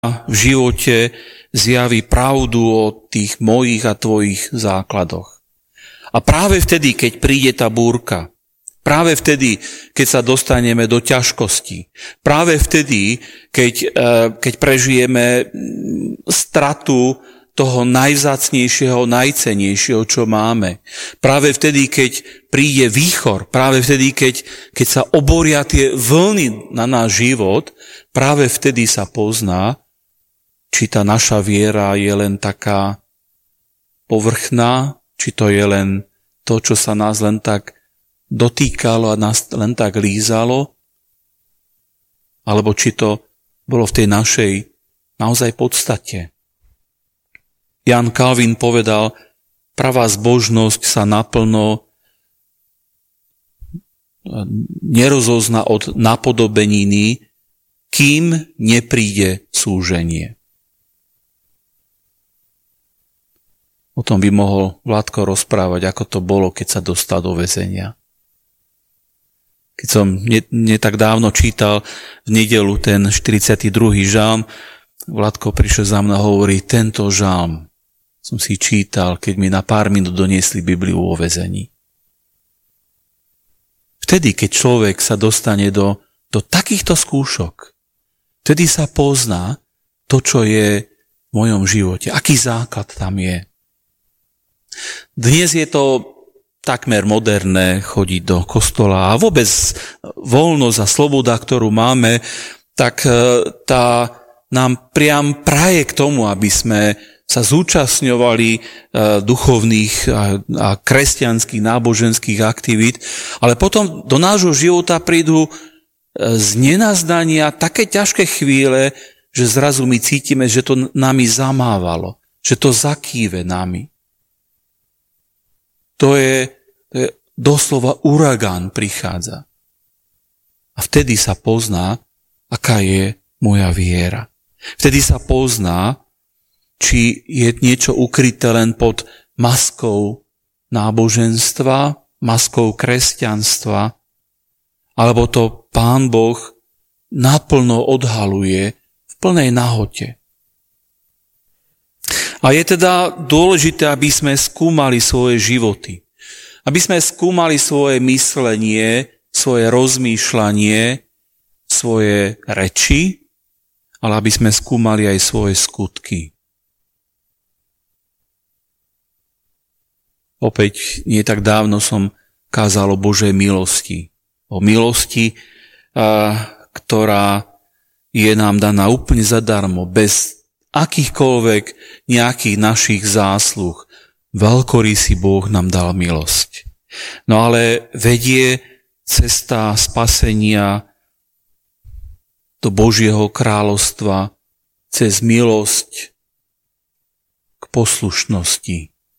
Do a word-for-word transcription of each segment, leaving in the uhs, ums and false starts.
v živote zjaví pravdu o tých mojich a tvojich základoch. A práve vtedy, keď príde tá búrka, práve vtedy, keď sa dostaneme do ťažkostí, práve vtedy, keď, keď prežijeme stratu toho najvzácnejšieho, najcennejšieho, čo máme, práve vtedy, keď príde výchor, práve vtedy, keď, keď sa oboria tie vlny na náš život, práve vtedy sa pozná, či tá naša viera je len taká povrchná, či to je len to, čo sa nás len tak dotýkalo a nás len tak lízalo, alebo či to bolo v tej našej naozaj podstate. Jan Kalvin povedal, pravá zbožnosť sa naplno nerozozná od napodobeniny, kým nepríde súženie. O tom by mohol Vládko rozprávať, ako to bolo, keď sa dostal do väzenia. Keď som ne, ne tak dávno čítal v nedeľu ten štyridsiaty druhý žalm, Vládko prišiel za mnou a hovorí, tento žalm som si čítal, keď mi na pár minút doniesli Bibliu vo väzení. Vtedy, keď človek sa dostane do, do takýchto skúšok, vtedy sa pozná to, čo je v mojom živote, aký základ tam je. Dnes je to takmer moderné chodiť do kostola a vôbec voľnosť a sloboda, ktorú máme, tak tá nám priam praje k tomu, aby sme sa zúčastňovali duchovných a kresťanských, náboženských aktivít, ale potom do nášho života prídu z nenazdania také ťažké chvíle, že zrazu my cítime, že to nami zamávalo, že to zakýve nami. To je, to je doslova uragán prichádza. A vtedy sa pozná, aká je moja viera. Vtedy sa pozná, či je niečo ukryté len pod maskou náboženstva, maskou kresťanstva, alebo to Pán Boh naplno odhaluje v plnej nahote. A je teda dôležité, aby sme skúmali svoje životy. Aby sme skúmali svoje myslenie, svoje rozmýšľanie, svoje reči, ale aby sme skúmali aj svoje skutky. Opäť nie tak dávno som kázal o Božej milosti. O milosti, ktorá je nám daná úplne zadarmo, bez akýchkoľvek nejakých našich zásluh. Veľkorysý Boh nám dal milosť. No ale vedie cesta spasenia do Božieho kráľovstva cez milosť k poslušnosti.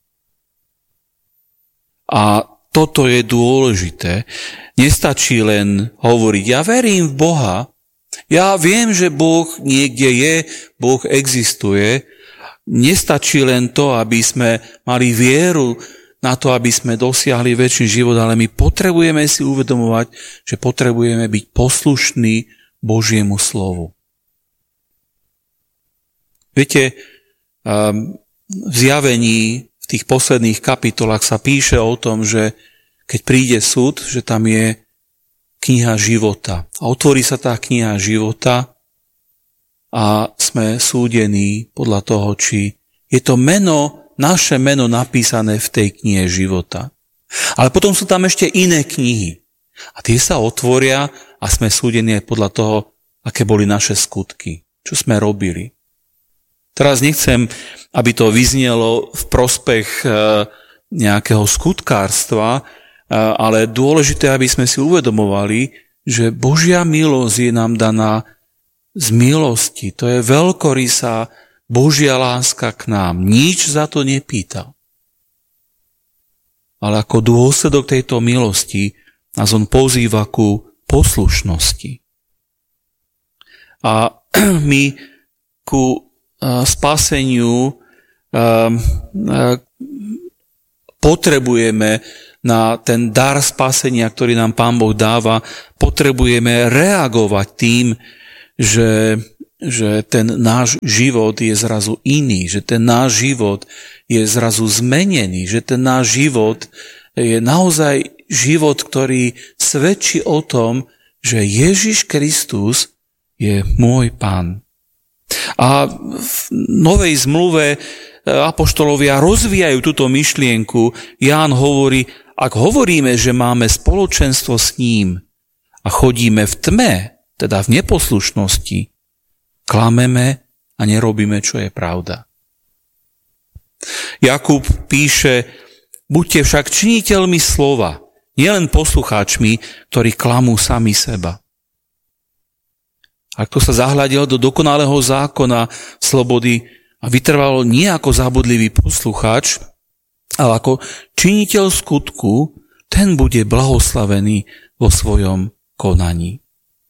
A toto je dôležité. Nestačí len hovoriť, ja verím v Boha, ja viem, že Boh niekde je, Boh existuje. Nestačí len to, aby sme mali vieru na to, aby sme dosiahli väčší život, ale my potrebujeme si uvedomovať, že potrebujeme byť poslušní Božiemu slovu. Viete, v zjavení v tých posledných kapitolách sa píše o tom, že keď príde súd, že tam je kniha života. A otvorí sa tá kniha života a sme súdení podľa toho, či je to meno, naše meno napísané v tej knihe života. Ale potom sú tam ešte iné knihy. A tie sa otvoria a sme súdení aj podľa toho, aké boli naše skutky, čo sme robili. Teraz nechcem, aby to vyznelo v prospech nejakého skutkárstva, ale dôležité, aby sme si uvedomovali, že Božia milosť je nám daná z milosti. To je veľkorysá Božia láska k nám. Nič za to nepýtal. Ale ako dôsledok tejto milosti nás on pozýva ku poslušnosti. A my ku spaseniu potrebujeme na ten dar spasenia, ktorý nám Pán Boh dáva, potrebujeme reagovať tým, že, že ten náš život je zrazu iný, že ten náš život je zrazu zmenený, že ten náš život je naozaj život, ktorý svedčí o tom, že Ježiš Kristus je môj Pán. A v Novej zmluve apoštolovia rozvíjajú túto myšlienku. Ján hovorí, ak hovoríme, že máme spoločenstvo s ním a chodíme v tme, teda v neposlušnosti, klameme a nerobíme, čo je pravda. Jakub píše, buďte však činiteľmi slova, nielen poslucháčmi, ktorí klamú sami seba. Ak to sa zahľadilo do dokonalého zákona slobody a vytrvalo nie ako zabudlivý poslucháč, ale ako činiteľ skutku, ten bude blahoslavený vo svojom konaní.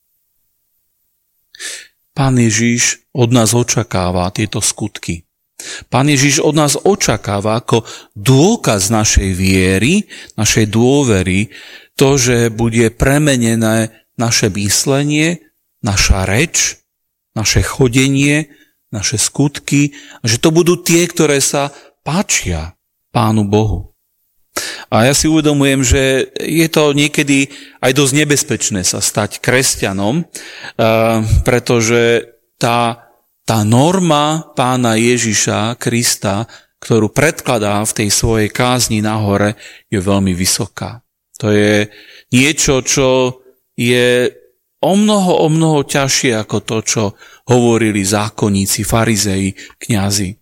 Pán Ježiš od nás očakáva tieto skutky. Pán Ježiš od nás očakáva ako dôkaz našej viery, našej dôvery, to, že bude premenené naše myslenie, naša reč, naše chodenie, naše skutky, že to budú tie, ktoré sa páčia Pánu Bohu. A ja si uvedomujem, že je to niekedy aj dosť nebezpečné sa stať kresťanom, pretože tá, tá norma Pána Ježiša Krista, ktorú predkladá v tej svojej kázni nahore, je veľmi vysoká. To je niečo, čo je o mnoho, o mnoho ťažšie ako to, čo hovorili zákonníci, farizei, kňazi.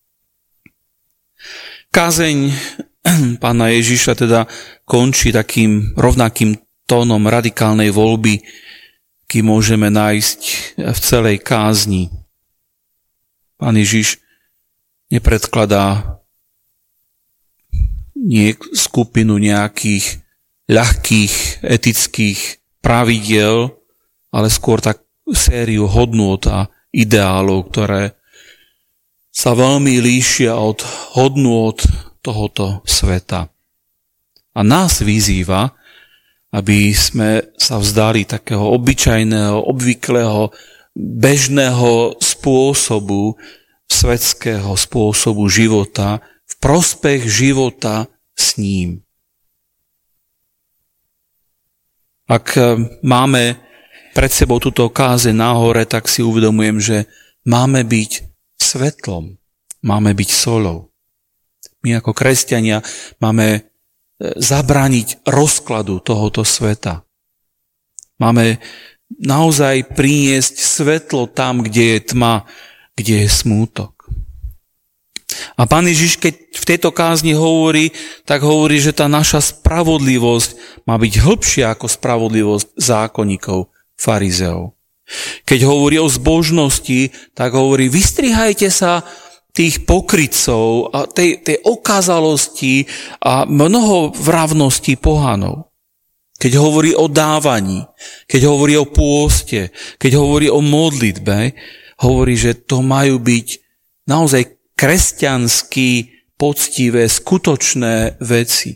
Kázeň Pána Ježiša teda končí takým rovnakým tónom radikálnej voľby, aký môžeme nájsť v celej kázni. Pán Ježiš nepredkladá niek- skupinu nejakých ľahkých etických pravidiel, ale skôr tak sériu hodnôt a ideálov, ktoré sa veľmi líšia od hodnôt tohoto sveta. A nás vyzýva, aby sme sa vzdali takého obyčajného, obvyklého, bežného spôsobu, svetského spôsobu života v prospech života s ním. Ak máme pred sebou túto kázeň nahore, tak si uvedomujem, že máme byť svetlom, máme byť solou. My ako kresťania máme zabrániť rozkladu tohoto sveta. Máme naozaj priniesť svetlo tam, kde je tma, kde je smútok. A Pán Ježiš, keď v tejto kázni hovorí, tak hovorí, že tá naša spravodlivosť má byť hlbšia ako spravodlivosť zákonníkov, farizeov. Keď hovorí o zbožnosti, tak hovorí, vystrihajte sa tých pokrytcov a tej, tej okázalosti a mnoho vravností pohanov. Keď hovorí o dávaní, keď hovorí o pôste, keď hovorí o modlitbe, hovorí, že to majú byť naozaj kresťansky poctivé, skutočné veci.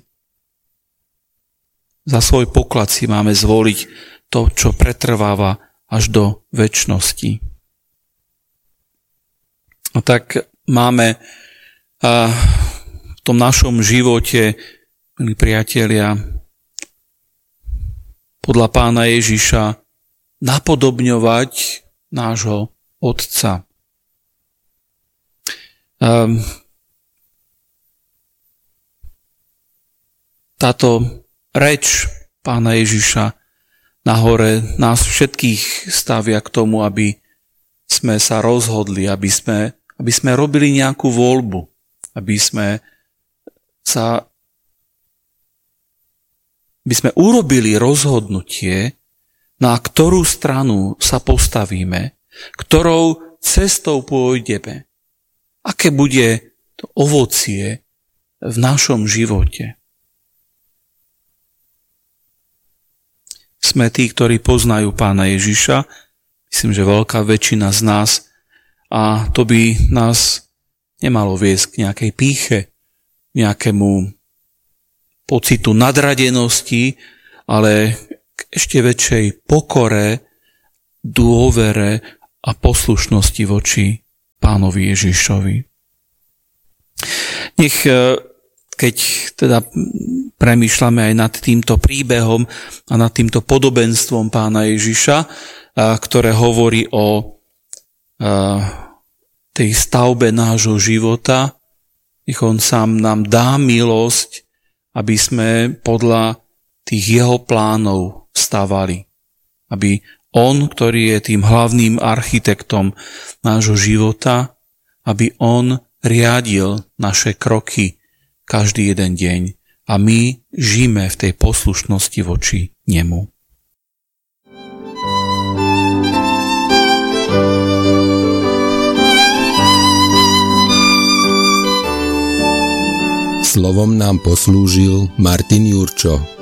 Za svoj poklad si máme zvoliť to, čo pretrváva až do večnosti. No tak máme a, v tom našom živote, milí priatelia, podľa Pána Ježiša napodobňovať nášho Otca. Um, táto reč Pána Ježiša nahore nás všetkých stavia k tomu, aby sme sa rozhodli, aby sme, aby sme robili nejakú voľbu, aby sme sa aby sme urobili rozhodnutie, na ktorú stranu sa postavíme, ktorou cestou pôjdeme. Aké bude to ovocie v našom živote. Sme tí, ktorí poznajú Pána Ježiša, myslím, že veľká väčšina z nás, a to by nás nemalo viesť k nejakej pýche, nejakému pocitu nadradenosti, ale k ešte väčšej pokore, dôvere a poslušnosti voči Pánovi Ježišovi. Nech, keď teda premýšľame aj nad týmto príbehom a nad týmto podobenstvom Pána Ježiša, ktoré hovorí o tej stavbe nášho života, nech on sám nám dá milosť, aby sme podľa tých jeho plánov stavali. Aby on, ktorý je tým hlavným architektom nášho života, aby on riadil naše kroky každý jeden deň a my žijeme v tej poslušnosti voči nemu. Slovom nám poslúžil Martin Jurčo.